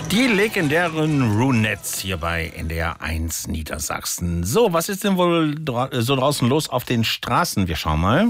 Die legendären Runettes hier bei NDR 1 Niedersachsen. So, was ist denn wohl so draußen los auf den Straßen? Wir schauen mal.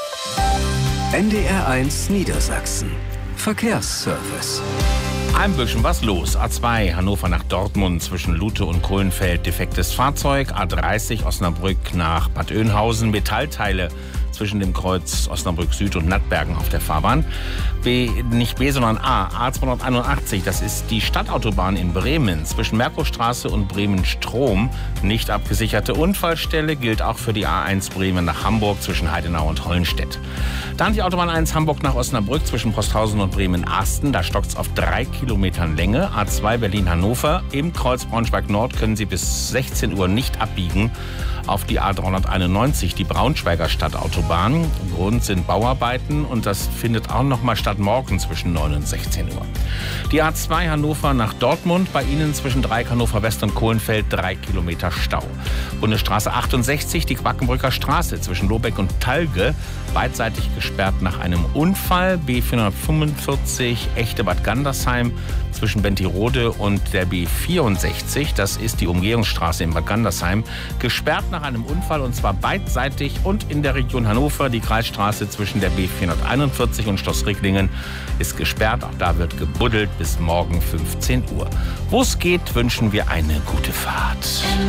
NDR 1 Niedersachsen. Verkehrsservice. Ein bisschen was los. A2 Hannover nach Dortmund zwischen Lute und Kohlenfeld defektes Fahrzeug. A30 Osnabrück nach Bad Oeynhausen Metallteile zwischen dem Kreuz Osnabrück Süd und Nattbergen auf der Fahrbahn. Nicht B, sondern A281, das ist die Stadtautobahn in Bremen. Zwischen Merkurstraße und Bremen-Strom nicht abgesicherte Unfallstelle gilt auch für die A1 Bremen nach Hamburg zwischen Heidenau und Hollenstedt. Dann die Autobahn 1 Hamburg nach Osnabrück zwischen Posthausen und Bremen-Asten. Da stockt es auf 3 Kilometern Länge. A2 Berlin-Hannover. Im Kreuz Braunschweig-Nord können Sie bis 16 Uhr nicht abbiegen auf die A391, die Braunschweiger Stadtautobahn. Grund sind Bauarbeiten und das findet auch noch mal statt morgen zwischen 9 und 16 Uhr. Die A2 Hannover nach Dortmund, bei Ihnen zwischen Dreieck Hannover West und Kohlenfeld 3 Kilometer Stau. Bundesstraße 68, die Quackenbrücker Straße zwischen Lobeck und Talge, beidseitig gesperrt nach einem Unfall. B445 Echte Bad Gandersheim zwischen Bentirode und der B64, das ist die Umgehungsstraße in Bad Gandersheim, gesperrt nach einem Unfall und zwar beidseitig und in der Region Hannover. Die Kreisstraße zwischen der B441 und Schloss Ricklingen ist gesperrt. Auch da wird gebuddelt bis morgen 15 Uhr. Wo es geht, wünschen wir eine gute Fahrt.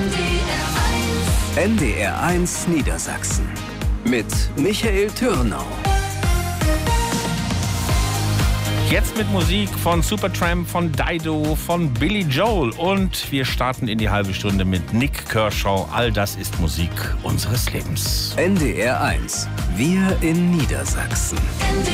NDR 1 Niedersachsen mit Michael Türnau. Jetzt mit Musik von Supertramp, von Dido, von Billy Joel. Und wir starten in die halbe Stunde mit Nik Kershaw. All das ist Musik unseres Lebens. NDR 1. Wir in Niedersachsen.